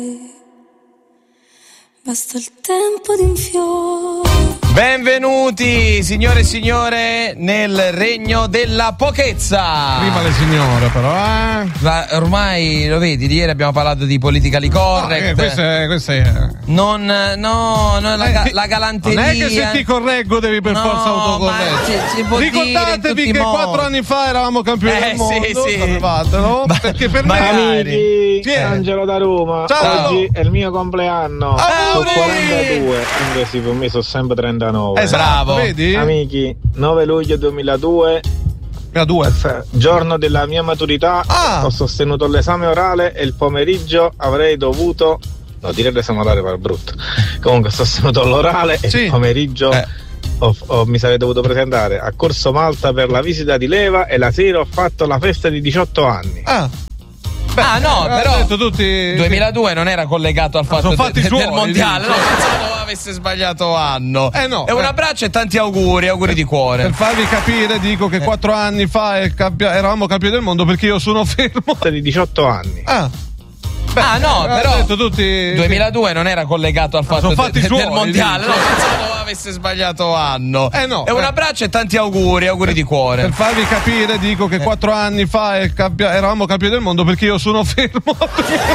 Basta il tempo di un fiore. Benvenuti signore e signore nel regno della pochezza. Prima le signore però, Ormai lo vedi, di ieri abbiamo parlato di politically correct. Questo è. La galanteria. Non è che se ti correggo devi per forza autocorreggere. Ricordatevi che 4 anni fa eravamo campioni del mondo. Sì. Sapevatelo, perché per me amici, Angelo da Roma. Ciao. Oggi è il mio compleanno. Sono 42, anche se per me sono sempre 39. Bravo. Vedi? Amici, 9 luglio 2002, giorno della mia maturità. Ho sostenuto l'esame orale e il pomeriggio avrei dovuto dire l'esame orale per brutto. Comunque ho sostenuto l'orale e il pomeriggio mi sarei dovuto presentare a Corso Malta per la visita di leva e la sera ho fatto la festa di 18 anni. Però detto tutti 2002 non era collegato al fatto del mondiale, pensavo avesse sbagliato anno. E un abbraccio e tanti auguri di cuore. Per farvi capire dico che 4 anni fa eravamo campioni del mondo perché io sono fermo di 18 anni. Però detto tutti 2002 non era collegato al fatto del mondiale, pensavo avesse sbagliato anno. E un abbraccio e tanti auguri di cuore. Per farvi capire dico che 4 anni fa eravamo campioni del mondo perché io sono fermo